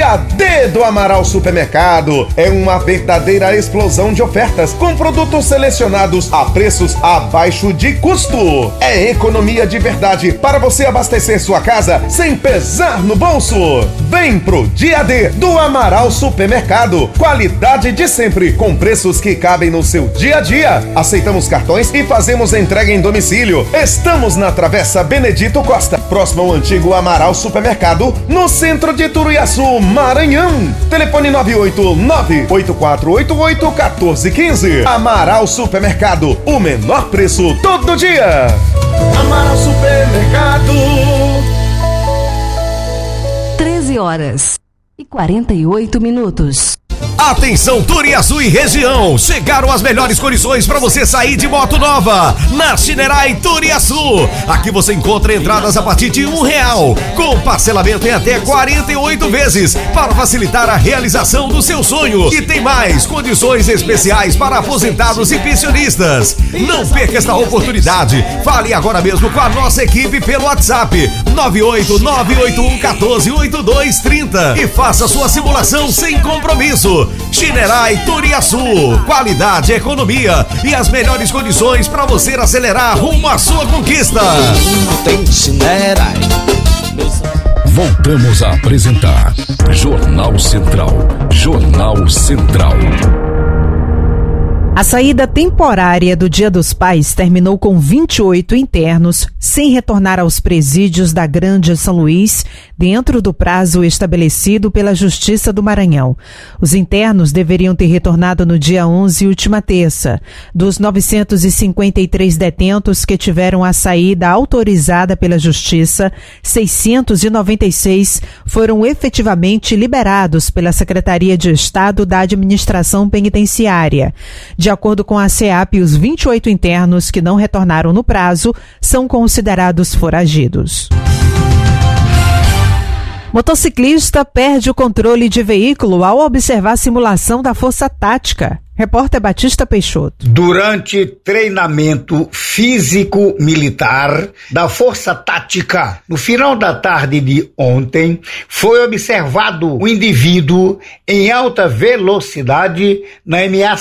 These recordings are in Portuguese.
Dia D do Amaral Supermercado. É uma verdadeira explosão de ofertas com produtos selecionados a preços abaixo de custo. É economia de verdade para você abastecer sua casa sem pesar no bolso. Vem pro Dia D do Amaral Supermercado. Qualidade de sempre, com preços que cabem no seu dia a dia. Aceitamos cartões e fazemos entrega em domicílio. Estamos na Travessa Benedito Costa, próximo ao antigo Amaral Supermercado, no centro de Turuiaçu, Maranhão. Telefone 989-8488-1415. Amaral Supermercado, o menor preço todo dia. Amaral Supermercado. 13h48. Atenção, Turuiaçu e região! Chegaram as melhores condições para você sair de moto nova na Shinerai Turuiaçu. Aqui você encontra entradas a partir de R$1, com parcelamento em até 48 vezes para facilitar a realização do seu sonho. E tem mais condições especiais para aposentados e pensionistas. Não perca esta oportunidade. Fale agora mesmo com a nossa equipe pelo WhatsApp 98981148230 e faça sua simulação sem compromisso. Shinerai Turuiaçu, qualidade, economia e as melhores condições para você acelerar rumo à sua conquista. Tem Shinerai. Voltamos a apresentar Jornal Central. Jornal Central. A saída temporária do Dia dos Pais terminou com 28 internos sem retornar aos presídios da Grande São Luís, dentro do prazo estabelecido pela Justiça do Maranhão. Os internos deveriam ter retornado no dia 11, última terça. Dos 953 detentos que tiveram a saída autorizada pela Justiça, 696 foram efetivamente liberados pela Secretaria de Estado da Administração Penitenciária. De acordo com a SEAP, os 28 internos que não retornaram no prazo são considerados foragidos. Motociclista perde o controle de veículo ao observar a simulação da Força Tática. Repórter Batista Peixoto. Durante treinamento físico-militar da Força Tática, no final da tarde de ontem, foi observado um indivíduo em alta velocidade na MA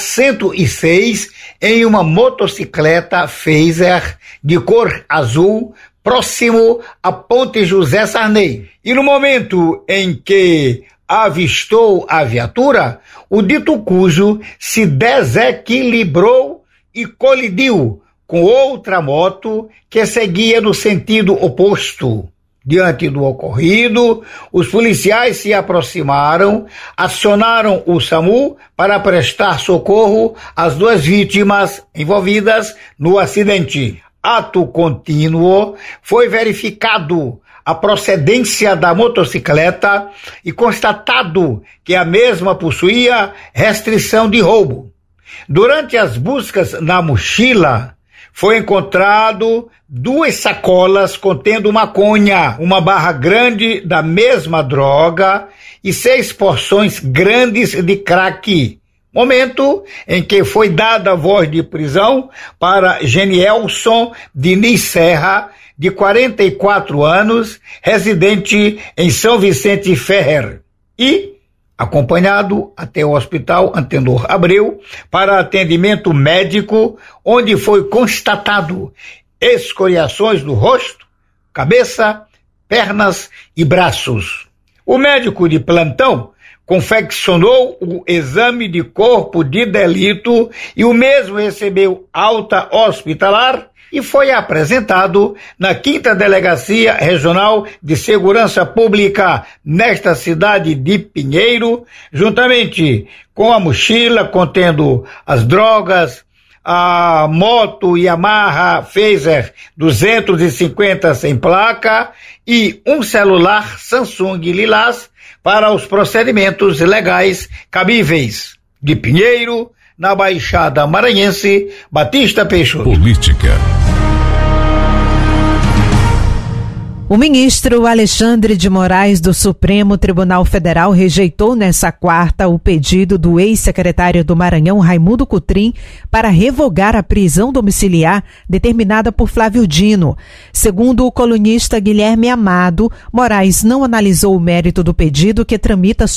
106 em uma motocicleta Phaser de cor azul, próximo à Ponte José Sarney. E no momento em que avistou a viatura, o dito cujo se desequilibrou e colidiu com outra moto que seguia no sentido oposto. Diante do ocorrido, os policiais se aproximaram, acionaram o SAMU para prestar socorro às duas vítimas envolvidas no acidente. Ato contínuo, foi verificado a procedência da motocicleta e constatado que a mesma possuía restrição de roubo. Durante as buscas na mochila, foi encontrado 2 sacolas contendo maconha, uma barra grande da mesma droga e 6 porções grandes de crack. Momento em que foi dada a voz de prisão para Genielson Diniz Serra, de 44 anos, residente em São Vicente Ferrer, e acompanhado até o Hospital Antenor Abreu para atendimento médico, onde foi constatado escoriações do rosto, cabeça, pernas e braços. O médico de plantão confeccionou o exame de corpo de delito e o mesmo recebeu alta hospitalar e foi apresentado na 5ª Delegacia Regional de Segurança Pública nesta cidade de Pinheiro, juntamente com a mochila contendo as drogas, a moto Yamaha Phaser 250 sem placa e um celular Samsung Lilás para os procedimentos legais cabíveis. De Pinheiro, na Baixada Maranhense, Batista Peixoto. Política. O ministro Alexandre de Moraes do Supremo Tribunal Federal rejeitou nesta quarta o pedido do ex-secretário do Maranhão, Raimundo Cotrim, para revogar a prisão domiciliar determinada por Flávio Dino. Segundo o colunista Guilherme Amado, Moraes não analisou o mérito do pedido que tramita